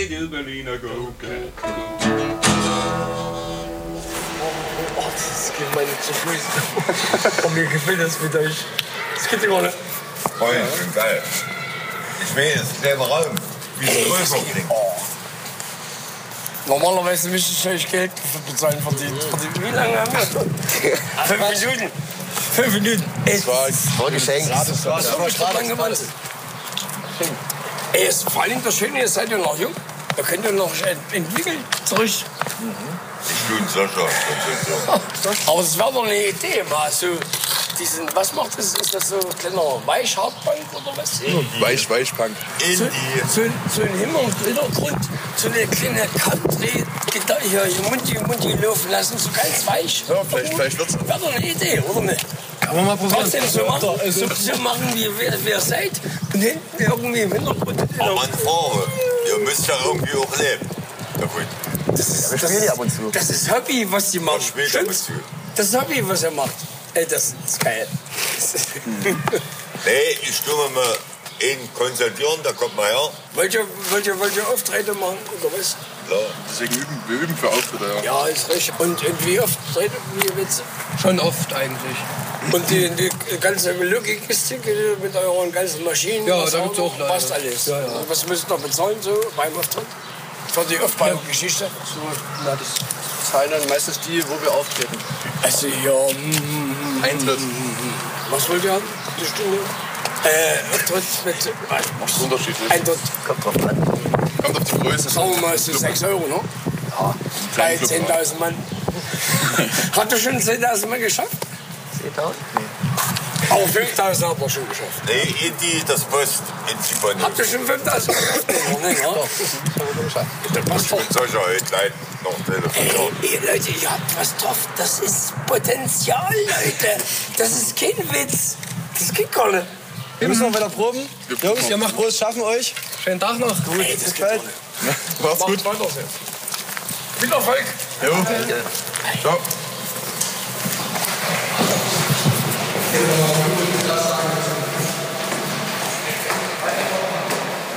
du Berliner Go-Cat. Oh, das geht meine zu Fuß. Oh, mir gefällt das mit euch. Das geht ja gar nicht. Voll, schön geil. Ich will jetzt selber Raum. Wie so Größe. Normalerweise müsste ich euch Geld dafür bezahlen verdient. Wie lange haben wir? 5 Minuten. 5 Minuten. Das war geschenkt. Das war gerade gemacht. Ey, vor allem das Schöne, ihr seid ja noch jung. Da könnt ihr noch entwickeln. Zurück. Ich bin Sascha. Aber es wäre doch eine Idee, mal so diesen, was macht das? Ist das so ein kleiner Weichhartbank oder was? Weichpunk. So ein Hintergrund, so eine kleine Country-Gitarre hier Mundi laufen lassen, so ganz weich. Ja, vielleicht wird's. Wäre doch eine Idee, oder nicht? Kann man mal probieren. Trotzdem so machen, wie ihr seid. Und hinten irgendwie im Hintergrund. Aber meine Frau, ihr müsst ja irgendwie auch leben. Ja, gut. Wir spielen die ab und zu. Das ist Hobby, was die machen. spielt ab und zu. Das ist Hobby, was ihr macht. Ey, das ist geil. Nee, ich tue mir mal einen konsultieren, da kommt mal her. Wollt ihr Auftritte machen oder was? Klar. Deswegen wir üben für Auftritte, ja. Ja, ist richtig. Und wie oft treten wir jetzt? Schon oft eigentlich. Und die ganze Logikkiste mit euren ganzen Maschinen? Ja, was da gibt's auch leider. Passt alles. Ja, ja. Und was müsst ihr bezahlen so beim Auftritt? Für die Aufbaugeschichte? So, na, das zahlen dann meistens die, wo wir auftreten. Also ja, Eintritt. was wollt ihr haben? Die Stunde? Auftritt mit... Das ist unterschiedlich. Eintritt. Kommt drauf an. Kommt auf die Größe. Sagen wir mal so 6 Euro, ne? Ja. Bei 10.000 Mann. Habt ihr schon 10.000 Mann geschafft? 10.000? Nee. Auch 5.000 habt ihr schon geschafft. Nee, in das Post, in Zypern. Habt ihr schon 5.000 geschafft? Nee, ja. Das passt doch. Mit solcher Leuten noch telefonieren. Ey, Leute, ihr habt was drauf. Das ist Potenzial, Leute. Das ist kein Witz. Das geht gar nicht. Wir müssen noch weiter proben. Jungs, ihr macht groß schaffen euch. Schönen Tag noch. Gut. Ey, das geht gar nicht. Macht's gut. Weiter so. Viel Erfolg. Jo. Ciao.